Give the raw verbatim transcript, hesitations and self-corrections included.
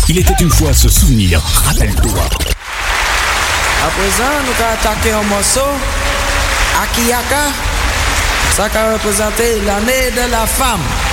Il était une fois ce souvenir, rappelle-toi. À présent, nous allons attaquer un morceau, Akiyaka, ça va représenter l'année de la femme.